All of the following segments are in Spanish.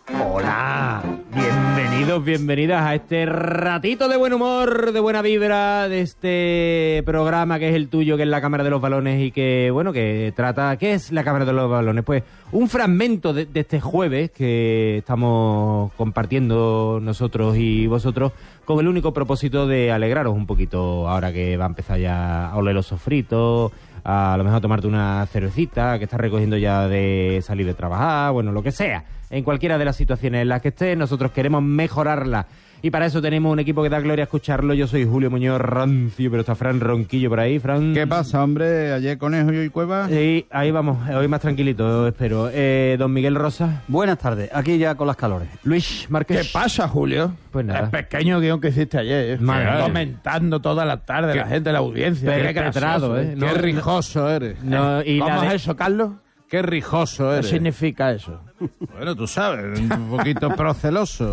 Hola, bienvenidos, bienvenidas a este ratito de buen humor, de buena vibra, de este programa que es el tuyo, que es la Cámara de los Balones y que, bueno, que trata... ¿Qué es la Cámara de los Balones? Pues un fragmento de este jueves que estamos compartiendo nosotros y vosotros con el único propósito de alegraros un poquito ahora que va a empezar ya a oler los sofritos, a lo mejor tomarte una cervecita, que estás recogiendo ya de salir de trabajar, bueno, lo que sea. En cualquiera de las situaciones en las que estés, nosotros queremos mejorarla. Y para eso tenemos un equipo que da gloria a escucharlo. Yo soy Julio Muñoz Rancio, pero está Fran Ronquillo por ahí. Fran... ¿Qué pasa, hombre? ¿Ayer Conejo y hoy Cueva? Sí, ahí vamos. Hoy más tranquilito, espero. Don Miguel Rosa. Buenas tardes. Aquí ya con las calores. Luis Márquez. ¿Qué pasa, Julio? Pues nada. El pequeño guión que hiciste ayer. Comentando toda la tarde la gente de la audiencia. Qué Qué gracioso, gracioso, Qué rijoso eres. No, y ¿Cómo la es de- eso, Carlos? Qué rijoso eres. ¿Qué significa eso? Bueno, tú sabes, un poquito proceloso.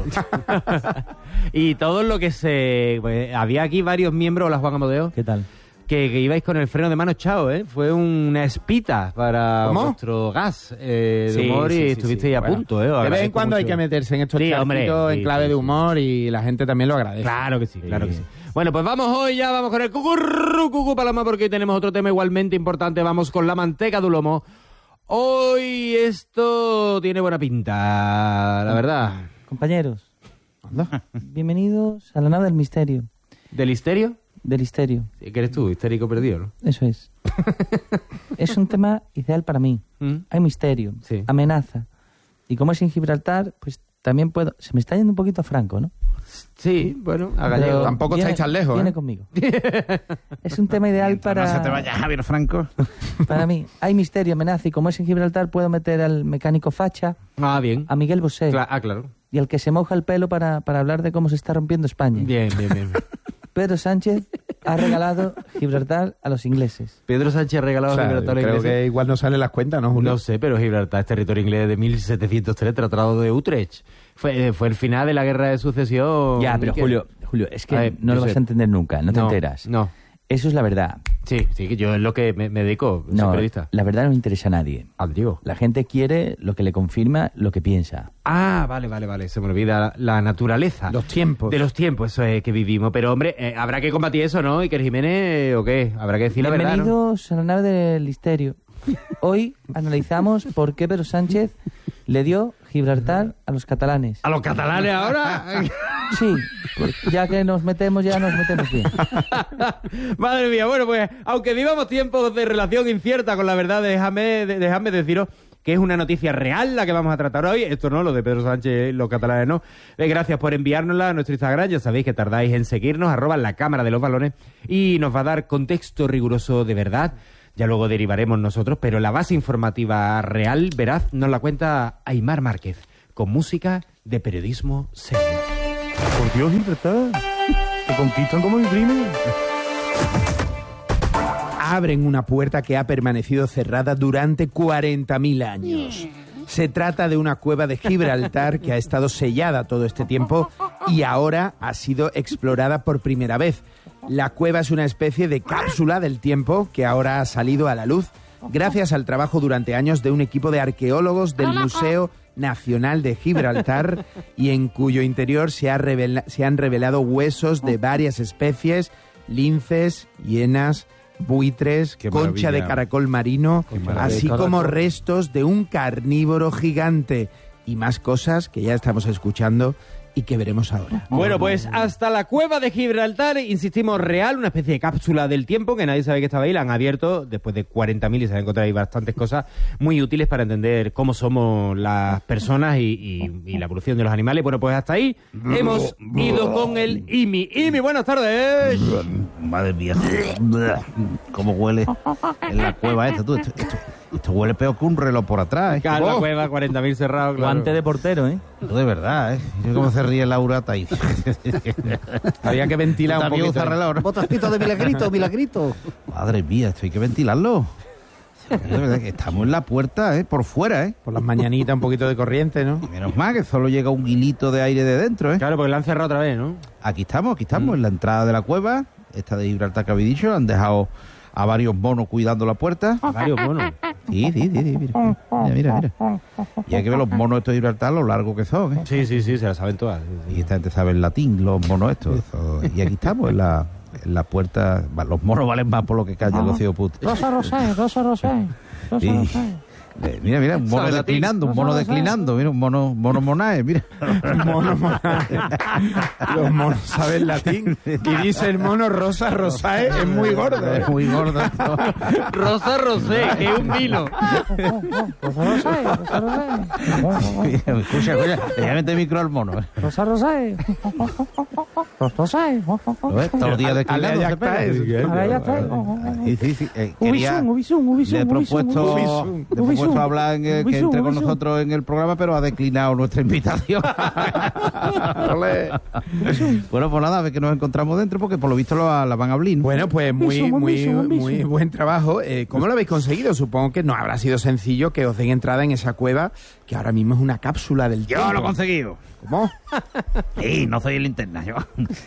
Y todo lo que se... pues, había aquí varios miembros, hola Juan Amadeo, ¿Qué tal? que ibais con el freno de mano echado, ¿eh? Fue una espita para ¿Cómo? vuestro gas de Sí, humor y sí, sí, estuvisteis sí. a Bueno, punto, ¿eh? Os De vez en agradezco cuando hay mucho. que meterse en estos Sí, hombre, charquitos en sí, clave sí, de sí. humor y la gente también lo agradece. Claro que sí, claro que sí. Bueno, pues vamos hoy ya, vamos con el cucú paloma porque hoy tenemos otro tema igualmente importante. Vamos con la manteca de lomo. Hoy esto tiene buena pinta, la verdad. Compañeros, bienvenidos a la nave del misterio. ¿Del histerio? Del histerio, Sí, que eres tú, histérico perdido, ¿no? eso es. Es un tema ideal para mí. ¿Mm? Hay misterio, Sí. amenaza. Y como es en Gibraltar, pues también puedo... Se me está yendo un poquito a Franco, ¿no? Sí, bueno, a Pero gallego. Tampoco estáis tan lejos, Viene ¿eh? conmigo. Es un tema ideal para... No se te vaya Javier Franco. Para mí. Hay misterio, amenaza. Y como es en Gibraltar, puedo meter al mecánico facha, Ah, bien. a Miguel Bosé. Claro. Y al que se moja el pelo para hablar de cómo se está rompiendo España. Bien. Pedro Sánchez ha regalado Gibraltar a los ingleses. Pedro Sánchez ha regalado O sea, Gibraltar a los creo ingleses. que igual no salen las cuentas, ¿no, Julio? No sé, pero Gibraltar es territorio inglés de 1703, Tratado de Utrecht. Fue el final de la Guerra de Sucesión. Ya, pero Miquel. Julio, es que A ver, no lo Josep. vas a entender nunca, no te enteras. No. Eso es la verdad. Sí, que yo es lo que me dedico, soy No, periodista. la verdad no interesa a nadie. Digo. La gente quiere lo que le confirma lo que piensa. Ah, vale. Se me olvida la naturaleza. Los tiempos. De los tiempos, eso es que vivimos. Pero, hombre, habrá que combatir eso, ¿no? Iker Jiménez, ¿o qué? Habrá que decir la verdad, ¿no? Bienvenidos a la nave del misterio. Hoy analizamos por qué Pedro Sánchez le dio Gibraltar a los catalanes. ¿A los catalanes ahora? Sí, pues ya que nos metemos bien. Madre mía, bueno, pues aunque vivamos tiempos de relación incierta con la verdad, dejadme deciros que es una noticia real la que vamos a tratar hoy. Esto no, lo de Pedro Sánchez, los catalanes no. Gracias por enviárnosla a nuestro Instagram. Ya sabéis que tardáis en seguirnos, @la Cámara de los Balones, y nos va a dar contexto riguroso de verdad. Ya luego derivaremos nosotros, pero la base informativa real, veraz, nos la cuenta Aimar Márquez, con música de periodismo serio. Por Dios, Gibraltar, te conquistan como mi primo. Abren una puerta que ha permanecido cerrada durante 40.000 años. Se trata de una cueva de Gibraltar que ha estado sellada todo este tiempo y ahora ha sido explorada por primera vez. La cueva es una especie de cápsula del tiempo que ahora ha salido a la luz gracias al trabajo durante años de un equipo de arqueólogos del Museo Nacional de Gibraltar y en cuyo interior se han revelado huesos de varias especies, linces, hienas, buitres, Qué concha maravilla. de caracol marino, maravilla. así como restos de un carnívoro gigante y más cosas que ya estamos escuchando y que veremos ahora. Bueno, pues hasta la cueva de Gibraltar, insistimos, real, una especie de cápsula del tiempo que nadie sabe que estaba ahí, la han abierto después de 40.000 y se han encontrado ahí bastantes cosas muy útiles para entender cómo somos las personas y la evolución de los animales. Bueno, pues hasta ahí hemos ido con el IMI. IMI, buenas tardes. Madre mía, cómo huele en la cueva esta. Tú, esto huele peor que un reloj por atrás, ¿eh? Claro, la cueva, 40.000 cerrados, claro. Guante de portero, ¿eh? No, de verdad, ¿eh? Mira cómo se ríe Laura ahí. Había que ventilar un También poquito. usa reloj, ¿no? Botacito de milagrito. Madre mía, esto hay que ventilarlo. De verdad que estamos en la puerta, por fuera, Por las mañanitas un poquito de corriente, ¿no? Menos mal que solo llega un hilito de aire de dentro, Claro, porque la han cerrado otra vez, ¿no? Aquí estamos, en la entrada de la cueva, esta de Gibraltar que habéis dicho, han dejado a varios monos cuidando la puerta. Varios monos. Sí, mira. Y hay que ver los monos estos de Gibraltar, lo largo que son, ¿eh? Sí, se la saben todas. Y esta gente sabe el latín, los monos estos. Y aquí estamos, en la puerta. Los monos valen más por lo que calla el Rocío Puti. Rosa Rosé. Mira, un mono declinando, mira, un mono monae, mira. Mono monae. Los monos saben latín. Y dice el mono Rosa Rosae, es muy gordo. Es muy gordo. Rosa Rosé, que es un vino. Rosa Rosé. Escucha, ya mete el micro al mono. Rosa Rosé. ¿Lo ves? Todos los días declinando. Ya está. Sí. Quería... Le he propuesto hablar que entre con nosotros en el programa, pero ha declinado nuestra invitación. Bueno, pues nada, a ver que nos encontramos dentro, porque por lo visto la van a abrir, ¿no? Bueno, pues muy buen trabajo. ¿Cómo lo habéis conseguido? Supongo que no habrá sido sencillo que os den entrada en esa cueva, que ahora mismo es una cápsula del tiempo. Yo lo he conseguido. ¿Cómo? Sí, no soy el linterna, yo.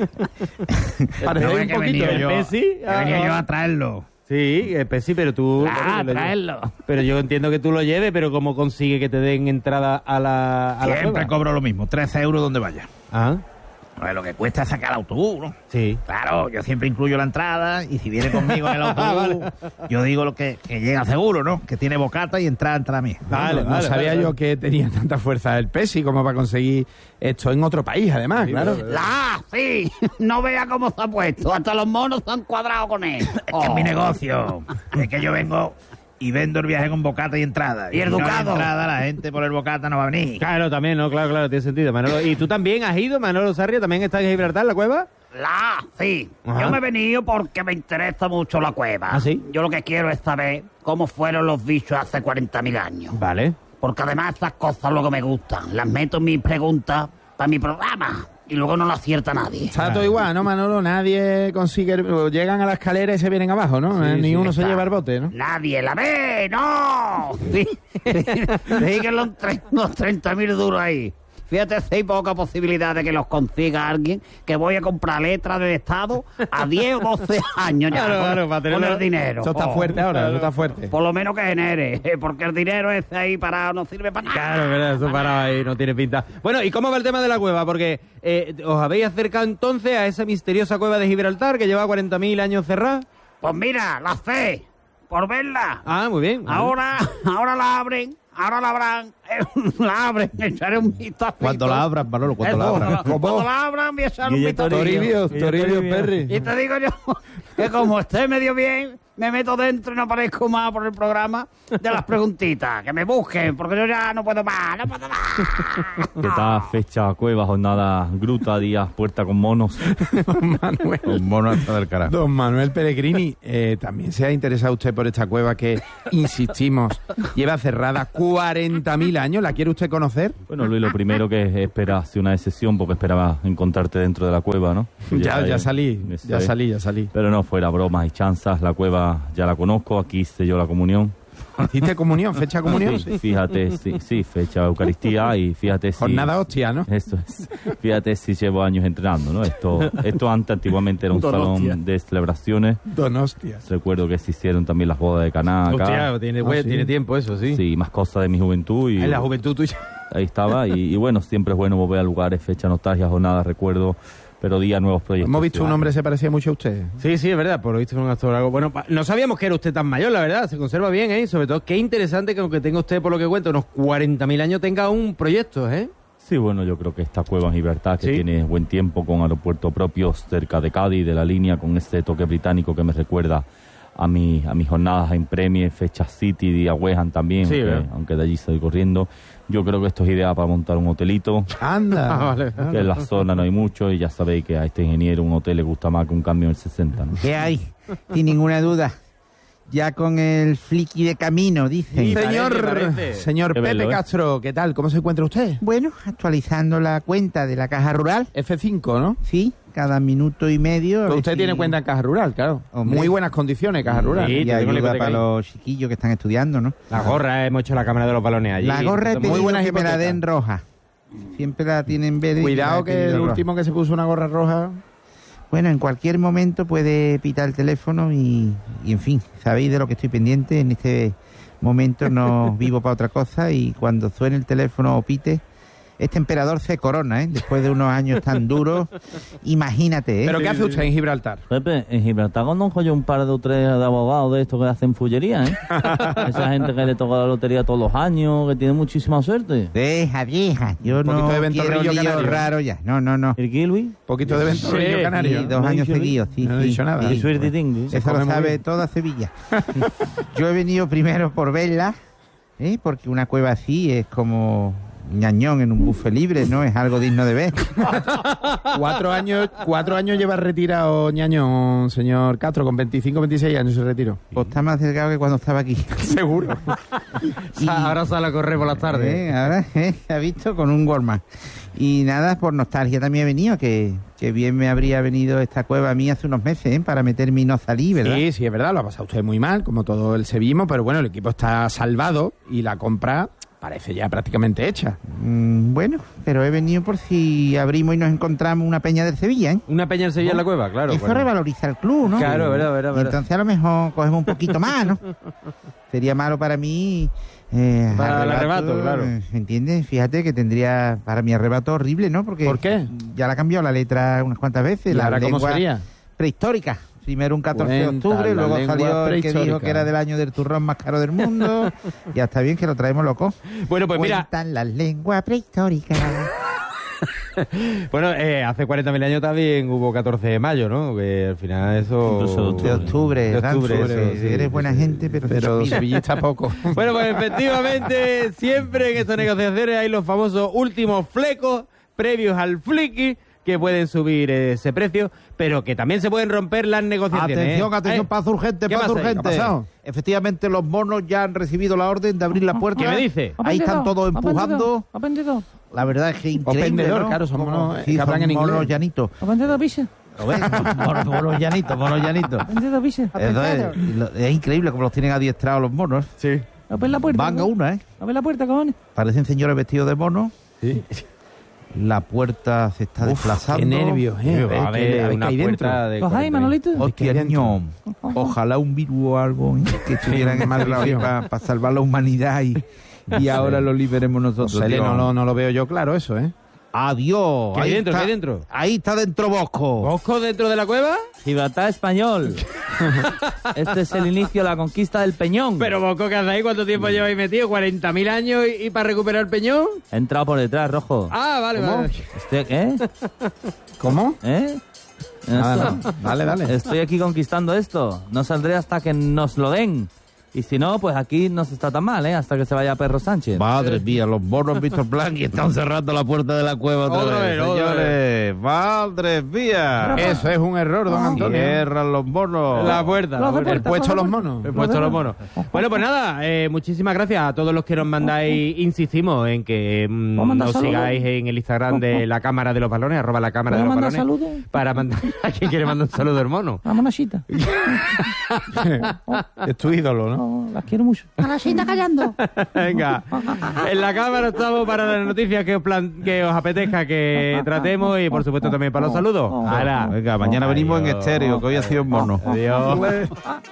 Parecéis un poquito. He venido yo a traerlo. Sí, sí, pero tú... traerlo. Pero yo entiendo que tú lo lleves, pero ¿cómo consigue que te den entrada a la Siempre cueva? cobro lo mismo, 13 euros donde vaya. Ah, Pues lo que cuesta es sacar el autobús, ¿no? sí. Claro, yo siempre incluyo la entrada, y si viene conmigo en el autobús, yo digo lo que llega seguro, ¿no? Que tiene bocata y entra a mí. No sabía yo que tenía tanta fuerza el Pesi como para conseguir esto en otro país, además, claro. Sí, no vea cómo se ha puesto. Hasta los monos se han cuadrado con él. Es que es mi negocio. Es que yo vengo y vendo el viaje con bocata y entrada. ¿Y el si no hay ducado? entrada, la gente por el bocata no va a venir. Claro, también, ¿no? Claro, tiene sentido, Manolo. ¿Y tú también has ido, Manolo Sarria? ¿También estás en Gibraltar, la cueva? Sí. Ajá. Yo me he venido porque me interesa mucho la cueva. ¿Ah, sí? Yo lo que quiero es saber cómo fueron los bichos hace 40.000 años. Vale. Porque además estas cosas luego me gustan. Las meto en mis preguntas para mi programa y luego no lo acierta nadie. Está todo igual, ¿no, Manolo? Nadie consigue... Llegan a la escalera y se vienen abajo, ¿no? Ni uno se lleva el bote, ¿no? Nadie la ve, ¡no! Sí. Siguen los 30.000 duros ahí. Fíjate si hay poca posibilidad de que los consiga alguien, que voy a comprar letras del Estado a 10 o 12 años ya Claro, para con tenerlo- el dinero. Eso está fuerte ahora, eso está fuerte. Por lo menos que genere, porque el dinero ese ahí parado no sirve para nada. Claro, verdad, eso parado ahí no tiene pinta. Bueno, ¿y cómo va el tema de la cueva? Porque os habéis acercado entonces a esa misteriosa cueva de Gibraltar que lleva 40.000 años cerrada. Pues mira, la fe, por verla. Ah, muy bien. Ahora la abren, ahora la abran, la abren, echaré un vistazo. Cuando la abran, Manolo, cuando la abran. Cuando la abran, voy a echar un Guille vistazo. Toribio. Toribio Perry. Y te digo yo que como esté medio bien, me meto dentro y no aparezco más por el programa de las preguntitas. Que me busquen, porque yo ya no puedo más, ¿Qué tal? Fecha, cueva, jornada, gruta, día, puerta con monos. Manuel. Un mono hasta del carajo. Don Manuel Pellegrini, también se ha interesado usted por esta cueva que, insistimos, lleva cerrada 40.000 años. ¿La quiere usted conocer? Bueno, Luis, lo primero que espera hace una excepción porque esperaba encontrarte dentro de la cueva, ¿no? Ya salí. Pero no, fuera bromas y chanzas, la cueva ya la conozco, aquí hice yo la comunión. ¿Hiciste comunión? ¿Fecha comunión? Sí, fíjate, sí, fecha Eucaristía y fíjate si... Jornada hostia, ¿no? Esto es, fíjate si llevo años entrenando, ¿no? Esto antiguamente era un Don salón hostia. de celebraciones. Don hostias. Recuerdo que se hicieron también las bodas de Caná acá. Hostia, tiene tiempo eso, sí. Sí, más cosas de mi juventud y En la juventud tuya. ahí estaba. Y bueno, siempre es bueno volver a lugares, fecha, nostalgia, jornadas, recuerdo, pero día, nuevos proyectos. Hemos visto un hombre que se parecía mucho a usted. Sí, es verdad, por lo visto es un actor algo. Bueno, no sabíamos que era usted tan mayor, la verdad, se conserva bien, ¿eh? Sobre todo, qué interesante que aunque tenga usted, por lo que cuenta, unos 40.000 años, tenga un proyecto, ¿eh? Sí, bueno, yo creo que esta cueva en Gibraltar, que Sí. tiene buen tiempo, con aeropuerto propio cerca de Cádiz, de la línea, con este toque británico que me recuerda a mis jornadas en Premier, Fecha City, día Wehan también, Sí, ¿verdad? aunque de allí estoy corriendo. Yo creo que esto es ideal para montar un hotelito, Anda. Vale. que en la zona no hay mucho, y ya sabéis que a este ingeniero un hotel le gusta más que un cambio en el 60, ¿no? ¿Qué hay? Sin ninguna duda. Ya con el flicky de camino, dicen. Sí, Señor, parece. señor Qué Pepe bello, ¿eh? Castro, ¿qué tal? ¿Cómo se encuentra usted? Bueno, actualizando la cuenta de la Caja Rural. F5, ¿no? Sí, cada minuto y medio. a Pero ver usted si- tiene cuenta en Caja Rural, claro. Hombre. Muy buenas condiciones, Caja Rural. Sí, Y tenemos la ayuda hipoteca para ahí. los chiquillos que están estudiando, ¿no? La gorra, hemos hecho la cámara de los balones allí. La gorra te muy digo buenas que me la hipotecas. den roja. Siempre la tienen verde. y Cuidado la he que tenido el roja. último que se puso una gorra roja... Bueno, en cualquier momento puede pitar el teléfono y en fin, sabéis de lo que estoy pendiente en este momento no vivo para otra cosa y cuando suene el teléfono o pite, este emperador se corona, ¿eh? Después de unos años tan duros, imagínate, ¿eh? ¿Pero qué hace usted en Gibraltar? Pepe, en Gibraltar conozco yo un par de o tres de abogados de estos que hacen fullería, ¿eh? Esa gente que le toca la lotería todos los años, que tiene muchísima suerte. Deja, yo poquito no de quiero ventorrillo líos canario. raros ya. No. ¿El kiwi? Poquito de ventorrillo Sí, canario. Y 2 años seguidos, sí. No he dicho nada. sí. ¿Y suerte tingu? Eso lo come muy sabe bien. toda Sevilla. Yo he venido primero por verla, porque una cueva así es como ñañón en un buffet libre, ¿no? Es algo digno de ver. 4 años lleva retirado Ñañón, señor Castro, con 25, 26 años se retiró. Pues está más delgado que cuando estaba aquí. Seguro. Ahora sale a correr por las tardes. Ahora se ha visto con un Walkman. Y nada, por nostalgia también he venido, que bien me habría venido esta cueva a mí hace unos meses, para meterme y no salir, ¿verdad? Sí, es verdad, lo ha pasado usted muy mal, como todo el sevillismo, pero bueno, el equipo está salvado y la compra parece ya prácticamente hecha. Bueno, pero he venido por si abrimos y nos encontramos una peña del Sevilla, ¿eh? Una peña en Sevilla en la cueva, claro. Eso bueno. revaloriza el club, ¿no? Claro, verdad. Y entonces a lo mejor cogemos un poquito más, ¿no? Sería malo para mí. Para el arrebato, claro. ¿Entiendes? Fíjate que tendría para mi arrebato horrible, ¿no? Porque ¿Por qué? ya la ha cambiado la letra unas cuantas veces. ¿Y La ahora cómo lengua sería? prehistórica. Primero un 14 de Cuenta octubre, la luego lengua salió el que dijo prehistórica. que era del año del turrón más caro del mundo. Ya está bien que lo traemos loco. Bueno, pues mira, Cuentan las lenguas prehistóricas. bueno, hace 40.000 años también hubo 14 de mayo, ¿no? Que al final eso... Incluso De octubre, De octubre, Ranzo, eso, sí, eres sí, buena sí. gente, pero sevillista poco. Bueno, pues efectivamente, siempre en estas negociaciones hay los famosos últimos flecos previos al flicky que pueden subir ese precio, pero que también se pueden romper las negociaciones. Atención, paz urgente, ¿Qué paz pasa ahí? urgente. ¿Qué ha pasado? Efectivamente, los monos ya han recibido la orden de abrir la puerta. ¿Qué me dice? Ahí están todos empujando. ¿Ha vendido? La verdad es que O increíble, vendedor, ¿no? claro, son Como- monos, sí, que hablan son en inglés. monos llanitos. ¿Ha vendido pizza? ¿Lo ves? Monos llanitos. ¿Ha vendido pizza? Eso es increíble como los tienen adiestrados los monos. Sí. Abre la puerta. Van a una, ¿eh? Abre la puerta, cojones. Parecen señores vestidos de mono. Sí. La puerta se está desplazando. Qué nervios, Va a haber una hay dentro. puerta de ¿Los hay, 40. Manolito? Hostia, niño. Ojalá un virus o algo que estuvieran encerrados ahí para salvar la humanidad y ahora lo liberemos nosotros. José, tío. no lo veo yo claro eso, ¿eh? Adiós. ¿Qué hay Ahí dentro? está- ¿Qué hay dentro? Ahí está dentro Bosco. ¿Bosco dentro de la cueva? Gibraltar español. Este es el inicio de la conquista del Peñón. Pero Bosco, ¿qué hace ahí? ¿Cuánto tiempo lleváis metido? ¿40.000 años y para recuperar el peñón? He entrado por detrás, Rojo. Ah, vale, vale. ¿Cómo? ¿Eh? Nada, Esto- no. Dale. Estoy aquí conquistando esto. No saldré hasta que nos lo den. Y si no, pues aquí no se está tan mal, ¿eh? Hasta que se vaya Perro Sánchez. Madre mía, los monos han visto el plan y están cerrando la puerta de la cueva Otra vez, señores. Madre mía. Eso es un error, don Antonio. Cierran los monos. La puerta. Los de la puerta. El puesto a los monos. He puesto los monos. Bueno, pues nada, muchísimas gracias a todos los que nos mandáis. Insistimos en que ¿Puedo mandar nos saludos? sigáis en el Instagram de la Cámara de los Balones, @ la Cámara de ¿Puedo los mandar Balones. saludos? Para mandar. ¿A quién quiere mandar un saludo, hermano? La monachita. Es tu ídolo, ¿no? No, las quiero mucho. Monachita callando. Venga, en la cámara estamos para las noticias que os apetezca que tratemos y por supuesto también para los saludos. ¡Hala! Venga, mañana venimos en Adiós. estéreo, que hoy ha sido un mono. Adiós.